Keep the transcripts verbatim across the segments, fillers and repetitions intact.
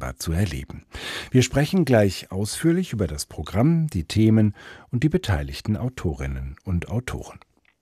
Dezember zu erleben. Wir sprechen gleich ausführlich über das Programm, die Themen und die beteiligten Autorinnen und Autoren.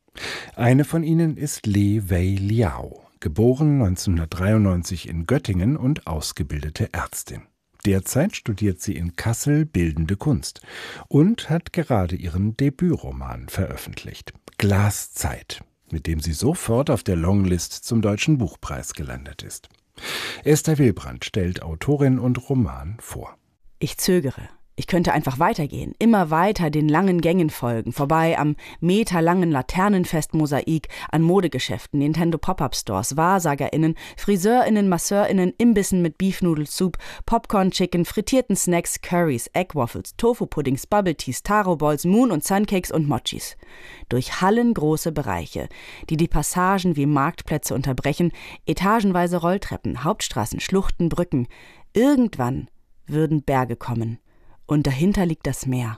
Eine von ihnen ist Li Wei Liao, geboren neunzehnhundertdreiundneunzig in Göttingen und ausgebildete Ärztin. Derzeit studiert sie in Kassel Bildende Kunst und hat gerade ihren Debütroman veröffentlicht, Glaszeit, mit dem sie sofort auf der Longlist zum Deutschen Buchpreis gelandet ist. Esther Wilbrand stellt Autorin und Roman vor. Ich zögere. Ich könnte einfach weitergehen, immer weiter den langen Gängen folgen, vorbei am meterlangen Laternenfest-Mosaik, an Modegeschäften, Nintendo Pop-Up-Stores, WahrsagerInnen, FriseurInnen, MasseurInnen, Imbissen mit Beef-Noodle-Soup, Popcorn-Chicken, frittierten Snacks, Curries, Egg-Waffles, Tofu-Puddings, Bubble-Teas, Taro-Balls, Moon- und Suncakes und Mochis. Durch hallengroße Bereiche, die die Passagen wie Marktplätze unterbrechen, etagenweise Rolltreppen, Hauptstraßen, Schluchten, Brücken. Irgendwann würden Berge kommen. Und dahinter liegt das Meer.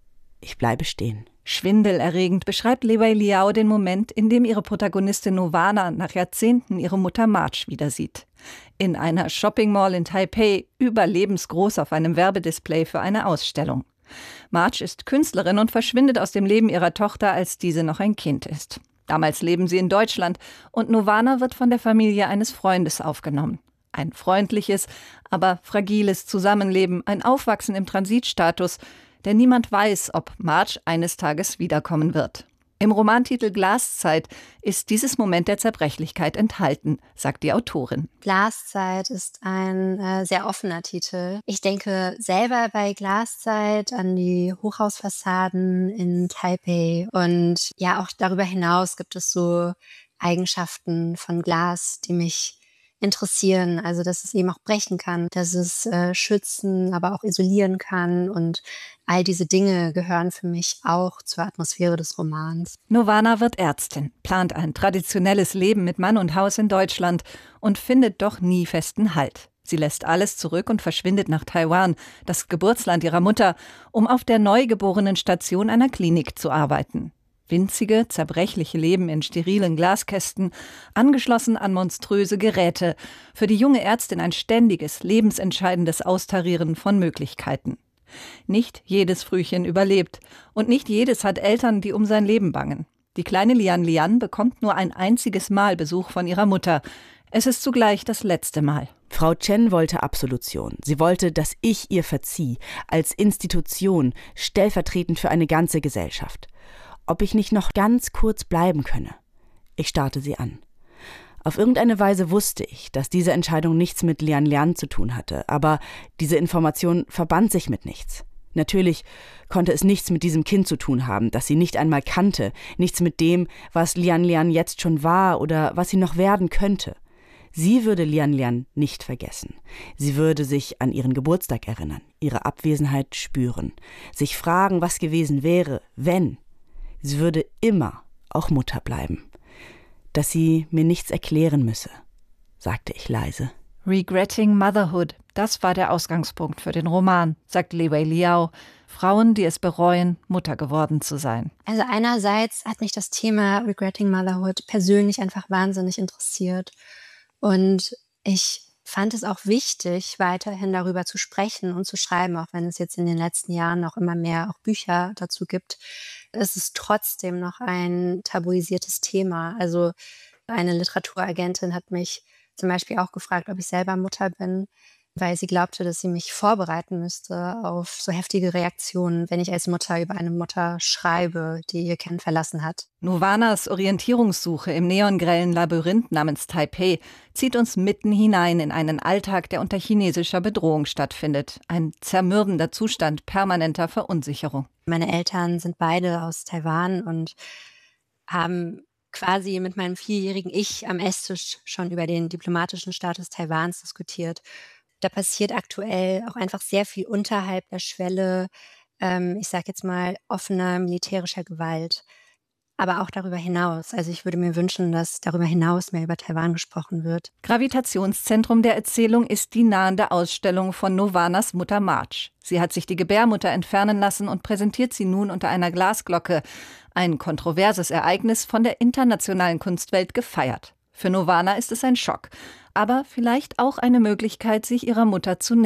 Ich bleibe stehen. Schwindelerregend beschreibt Li Wei Liao den Moment, in dem ihre Protagonistin Novana nach Jahrzehnten ihre Mutter March wieder sieht. In einer Shopping-Mall in Taipei, überlebensgroß auf einem Werbedisplay für eine Ausstellung. March ist Künstlerin und verschwindet aus dem Leben ihrer Tochter, als diese noch ein Kind ist. Damals leben sie in Deutschland und Novana wird von der Familie eines Freundes aufgenommen. Ein freundliches, aber fragiles Zusammenleben, ein Aufwachsen im Transitstatus, denn niemand weiß, ob March eines Tages wiederkommen wird. Im Romantitel Glaszeit ist dieses Moment der Zerbrechlichkeit enthalten, sagt die Autorin. Glaszeit ist ein äh, sehr offener Titel. Ich denke selber bei Glaszeit an die Hochhausfassaden in Taipei und ja, auch darüber hinaus gibt es so Eigenschaften von Glas, die mich interessieren, also dass es eben auch brechen kann, dass es äh, schützen, aber auch isolieren kann und all diese Dinge gehören für mich auch zur Atmosphäre des Romans. Novana wird Ärztin, plant ein traditionelles Leben mit Mann und Haus in Deutschland und findet doch nie festen Halt. Sie lässt alles zurück und verschwindet nach Taiwan, das Geburtsland ihrer Mutter, um auf der neugeborenen Station einer Klinik zu arbeiten. Winzige, zerbrechliche Leben in sterilen Glaskästen, angeschlossen an monströse Geräte. Für die junge Ärztin ein ständiges, lebensentscheidendes Austarieren von Möglichkeiten. Nicht jedes Frühchen überlebt und nicht jedes hat Eltern, die um sein Leben bangen. Die kleine Lian Lian bekommt nur ein einziges Mal Besuch von ihrer Mutter. Es ist zugleich das letzte Mal. Frau Chen wollte Absolution. Sie wollte, dass ich ihr verzieh, als Institution, stellvertretend für eine ganze Gesellschaft. Ob ich nicht noch ganz kurz bleiben könne. Ich starrte sie an. Auf irgendeine Weise wusste ich, dass diese Entscheidung nichts mit Lian Lian zu tun hatte, aber diese Information verband sich mit nichts. Natürlich konnte es nichts mit diesem Kind zu tun haben, das sie nicht einmal kannte, nichts mit dem, was Lian Lian jetzt schon war oder was sie noch werden könnte. Sie würde Lian Lian nicht vergessen. Sie würde sich an ihren Geburtstag erinnern, ihre Abwesenheit spüren, sich fragen, was gewesen wäre, wenn. Sie würde immer auch Mutter bleiben. Dass sie mir nichts erklären müsse, sagte ich leise. Regretting Motherhood, das war der Ausgangspunkt für den Roman, sagt Li Wei Liao. Frauen, die es bereuen, Mutter geworden zu sein. Also einerseits hat mich das Thema Regretting Motherhood persönlich einfach wahnsinnig interessiert. Und ich fand es auch wichtig, weiterhin darüber zu sprechen und zu schreiben, auch wenn es jetzt in den letzten Jahren noch immer mehr auch Bücher dazu gibt. Es ist trotzdem noch ein tabuisiertes Thema. Also eine Literaturagentin hat mich zum Beispiel auch gefragt, ob ich selber Mutter bin, weil sie glaubte, dass sie mich vorbereiten müsste auf so heftige Reaktionen, wenn ich als Mutter über eine Mutter schreibe, die ihr Kind verlassen hat. Novanas Orientierungssuche im neongrellen Labyrinth namens Taipei zieht uns mitten hinein in einen Alltag, der unter chinesischer Bedrohung stattfindet. Ein zermürbender Zustand permanenter Verunsicherung. Meine Eltern sind beide aus Taiwan und haben quasi mit meinem vierjährigen Ich am Esstisch schon über den diplomatischen Status Taiwans diskutiert. Da passiert aktuell auch einfach sehr viel unterhalb der Schwelle, ähm, ich sage jetzt mal, offener militärischer Gewalt. Aber auch darüber hinaus. Also ich würde mir wünschen, dass darüber hinaus mehr über Taiwan gesprochen wird. Gravitationszentrum der Erzählung ist die nahende Ausstellung von Novanas Mutter March. Sie hat sich die Gebärmutter entfernen lassen und präsentiert sie nun unter einer Glasglocke. Ein kontroverses Ereignis, von der internationalen Kunstwelt gefeiert. Für Novana ist es ein Schock, aber vielleicht auch eine Möglichkeit, sich ihrer Mutter zu nähern.